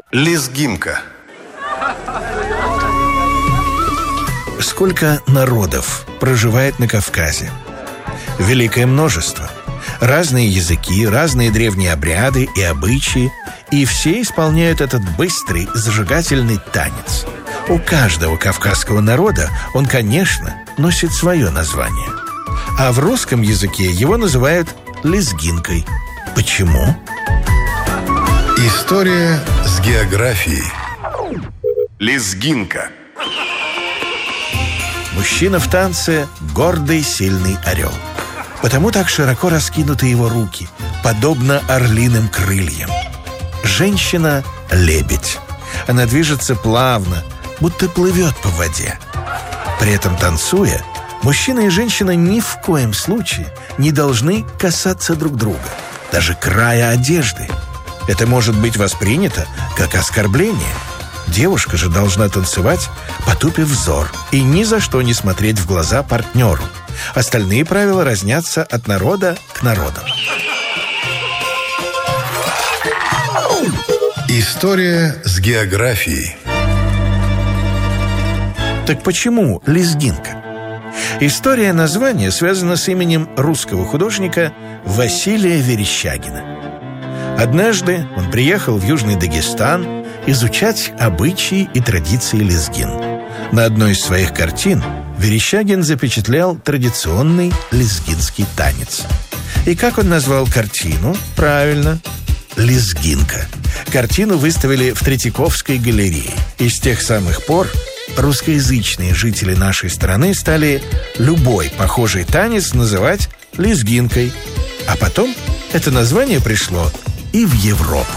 Лезгинка. Сколько народов проживает на Кавказе? Великое множество. Разные языки, разные древние обряды и обычаи. И все исполняют этот быстрый, зажигательный танец. У каждого кавказского народа он, конечно, носит свое название. А в русском языке его называют лезгинкой. Почему? История с географией. Лезгинка. Мужчина в танце – гордый, сильный орел. Потому так широко раскинуты его руки, подобно орлиным крыльям. Женщина – лебедь. Она движется плавно, будто плывет по воде. При этом, танцуя, мужчина и женщина ни в коем случае не должны касаться друг друга, даже края одежды. Это может быть воспринято как оскорбление. Девушка же должна танцевать, потупив взор, и ни за что не смотреть в глаза партнеру. Остальные правила разнятся от народа к народу. История с географией. Так почему лезгинка? История названия связана с именем русского художника Василия Верещагина. Однажды он приехал в Южный Дагестан изучать обычаи и традиции лезгин. На одной из своих картин Верещагин запечатлял традиционный лезгинский танец. И как он назвал картину? Правильно, лезгинка. Картину выставили в Третьяковской галерее. И с тех самых пор русскоязычные жители нашей страны стали любой похожий танец называть лезгинкой. А потом это название пришло и в Европу.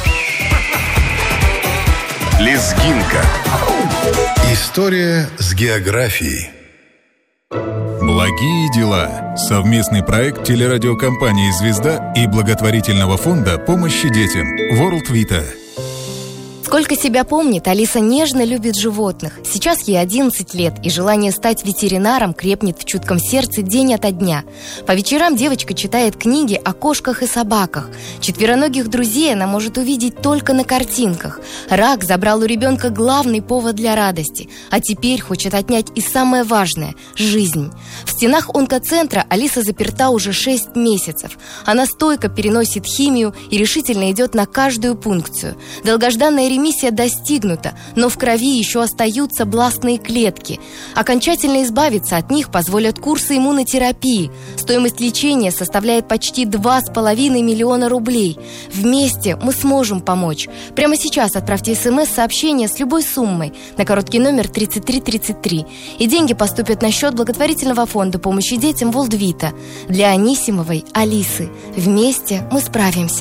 Лезгинка. История с географией. Благие дела. Совместный проект телерадиокомпании «Звезда» и благотворительного фонда помощи детям World Vita. Сколько себя помнит, Алиса нежно любит животных. Сейчас ей 11 лет, и желание стать ветеринаром крепнет в чутком сердце день ото дня. По вечерам девочка читает книги о кошках и собаках. Четвероногих друзей она может увидеть только на картинках. Рак забрал у ребенка главный повод для радости, а теперь хочет отнять и самое важное – жизнь. В стенах онкоцентра Алиса заперта уже 6 месяцев. Она стойко переносит химию и решительно идет на каждую пункцию. Долгожданная ремиссия достигнута, но в крови еще остаются бластные клетки. Окончательно избавиться от них позволят курсы иммунотерапии. Стоимость лечения составляет почти 2,5 миллиона рублей. Вместе мы сможем помочь. Прямо сейчас отправьте СМС-сообщение с любой суммой на короткий номер 3333. И деньги поступят на счет благотворительного фонда помощи детям World Vita для Анисимовой Алисы. Вместе мы справимся.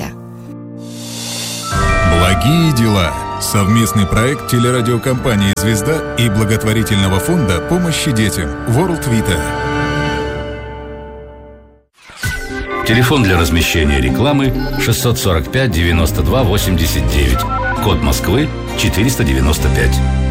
Благие дела. Совместный проект телерадиокомпании «Звезда» и благотворительного фонда помощи детям World Vita. Телефон для размещения рекламы 645 92 89. Код Москвы 495.